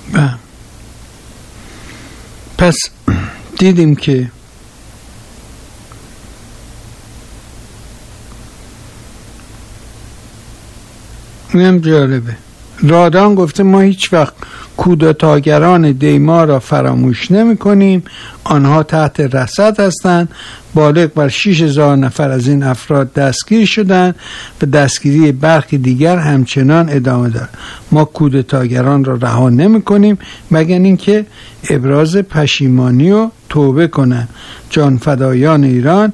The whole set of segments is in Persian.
پس دیدیم که اینم جالبه. رادان گفته ما هیچ وقت کودتاگران دیما را فراموش نمی کنیم. آنها تحت رصد هستند. بالغ بر 6000 نفر از این افراد دستگیر شدند و دستگیری برخی دیگر همچنان ادامه دارد. ما کودتاگران را رها نمی کنیم مگر اینکه ابراز پشیمانی و توبه کنند. جانفدایان ایران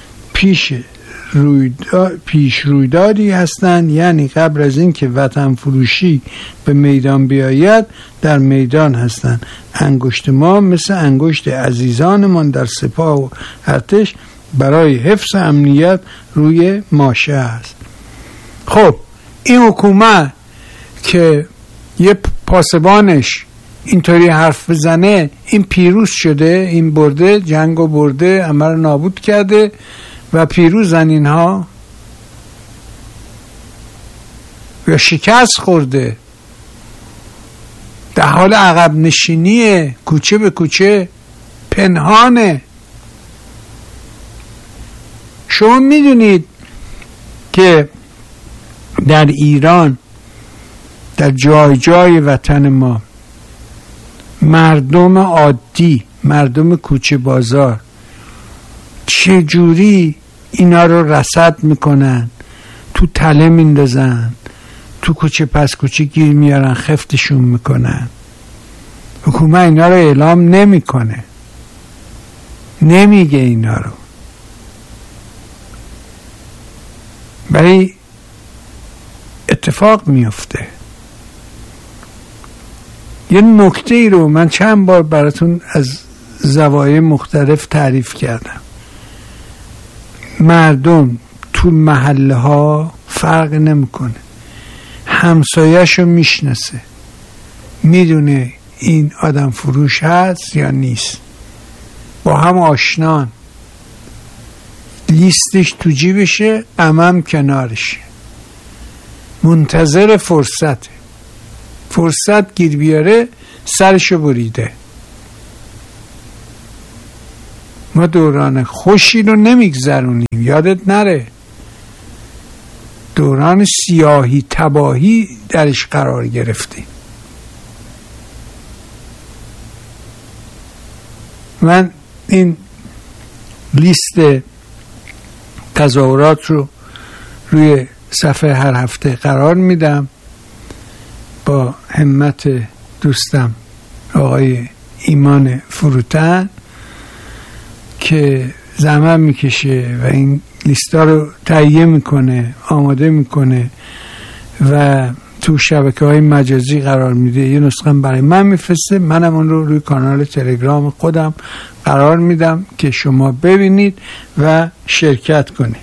پیش رویدادی هستند، یعنی قبل از این که وطن فروشی به میدان بیاید در میدان هستند. انگشت ما مثل انگشت عزیزانمان در سپاه و ارتش برای حفظ امنیت روی ماشه است. خب این حکومت که یه پاسبانش اینطوری حرف بزنه، این پیروز شده، این برده، جنگو برده، همه رو نابود کرده و پیروزن اینها، یا شکست خورده، در حال عقب نشینیه، کوچه به کوچه، پنهانه. شما میدونید که در ایران، در جای جای وطن ما، مردم عادی، مردم کوچه بازار چجوری اینا رو رصد میکنن، تو تله میندازن، تو کوچه پس کوچه گیر میارن، خفتشون میکنن. حکومت اینا رو اعلام نمیکنه، نمیگه اینا رو، ولی اتفاق میفته. یه نکته ای رو من چند بار براتون از زوایای مختلف تعریف کردم. مردم تو محله ها فرق نمیکنه، همسایه‌شو میشناسه، میدونه این آدم فروش هست یا نیست، با هم آشنان، لیستش تو جیبشه، عمم کنارشه، منتظر فرصت گیر بیاره سرشو بریده. ما دوران خوشی رو نمیگذرونیم، یادت نره، دوران سیاهی تباهی درش قرار گرفتیم. من این لیست تظاهرات رو روی صفحه هر هفته قرار میدم با همت دوستم آقای ایمان فروتن که زحمت میکشه و این لیستا رو تهیه میکنه، آماده میکنه و تو شبکه‌های مجازی قرار میده. یه نسخه برای من میفرسته، منم اون رو روی کانال تلگرام خودم قرار میدم که شما ببینید و شرکت کنید.